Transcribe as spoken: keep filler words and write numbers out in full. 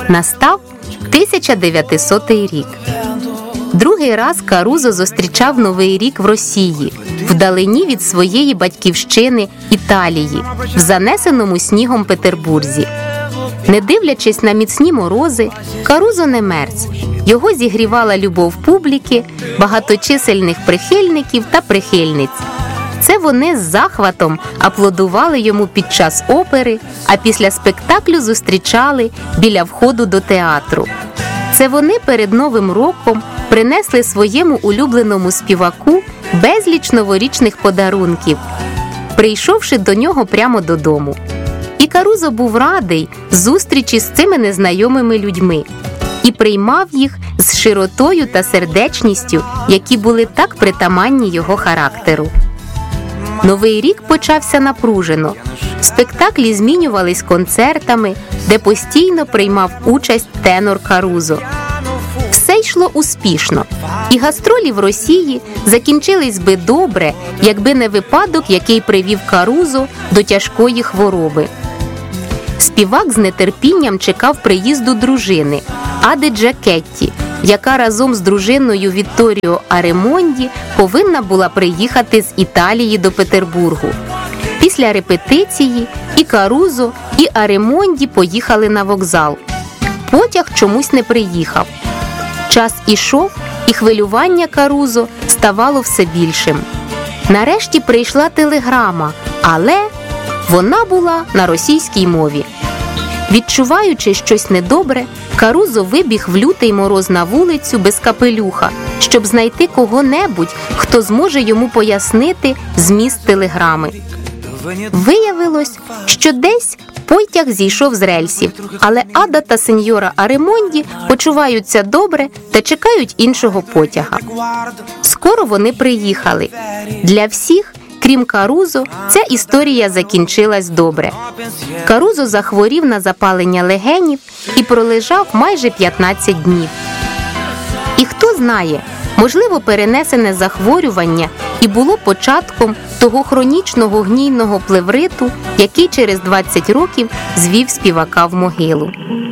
Настав тисяча дев'ятисотий рік. Другий раз Карузо зустрічав Новий рік в Росії, вдалині від своєї батьківщини Італії, в занесеному снігом Петербурзі. Не дивлячись на міцні морози, Карузо не мерз. Його зігрівала любов публіки, багаточисельних прихильників та прихильниць. Це вони з захватом аплодували йому під час опери, а після спектаклю зустрічали біля входу до театру. Це вони перед Новим роком принесли своєму улюбленому співаку безліч новорічних подарунків, прийшовши до нього прямо додому. І Карузо був радий зустрічі з цими незнайомими людьми і приймав їх з широтою та сердечністю, які були так притаманні його характеру. Новий рік почався напружено. Спектаклі змінювались концертами, де постійно приймав участь тенор Карузо. Все йшло успішно, і гастролі в Росії закінчились би добре, якби не випадок, який привів Карузо до тяжкої хвороби. Співак з нетерпінням чекав приїзду дружини Ади Джакетті, яка разом з дружиною Вітторіо Аремонді повинна була приїхати з Італії до Петербургу. Після репетиції і Карузо, і Аремонді поїхали на вокзал. Потяг чомусь не приїхав. Час ішов, і хвилювання Карузо ставало все більшим. Нарешті прийшла телеграма, але вона була на російській мові. Відчуваючи щось недобре, Карузо вибіг в лютий мороз на вулицю без капелюха, щоб знайти кого-небудь, хто зможе йому пояснити зміст телеграми. Виявилось, що десь потяг зійшов з рельсів, але Ада та сеньора Аремонді почуваються добре та чекають іншого потяга. Скоро вони приїхали. Для всіх, крім Карузо, ця історія закінчилась добре. Карузо захворів на запалення легенів і пролежав майже п'ятнадцять днів. І хто знає, можливо, перенесене захворювання і було початком того хронічного гнійного плевриту, який через двадцять років звів співака в могилу.